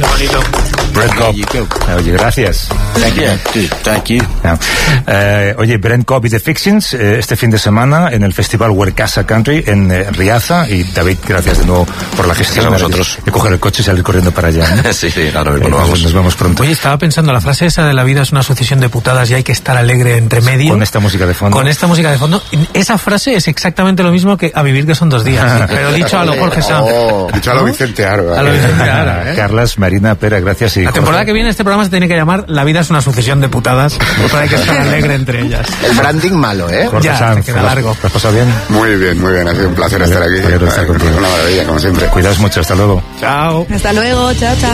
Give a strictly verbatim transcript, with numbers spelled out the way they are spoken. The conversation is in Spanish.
bonito. Brent Cobb. Oye, gracias. Thank you. Thank you. No. Eh, oye, Brent Cobb y The Fictions, eh, este fin de semana en el festival Werkasa Country en eh, Riaza. Y David, gracias de nuevo por la gestión. Gracias a vosotros. De coger el coche y salir corriendo para allá, ¿no? sí, sí, claro, eh, bueno, vamos. Nos vemos pronto. Oye, estaba pensando, la frase esa de la vida es una sucesión de putadas y hay que estar alegre entre medio. Con esta música de fondo. Con esta música de fondo. Esa frase es exactamente lo mismo que a vivir que son dos días. Pero dicho a lo Jorge Sanz. Oh, dicho a lo Vicente Aro. A lo Vicente Aro, ¿eh? Carlas, Marina, Pera, gracias. Y la Jorge. temporada que viene este programa se tiene que llamar La vida es una sucesión de putadas, pero hay que estar alegre entre ellas. El branding malo, ¿eh? Jorge Ya, Sanz, te queda largo. ¿Te has pasado bien? Muy bien, muy bien. Ha sido un placer Vale, estar aquí. quiero estar contigo. Una maravilla, como siempre. Cuidaos mucho, hasta luego. Chao. Hasta luego, chao, chao.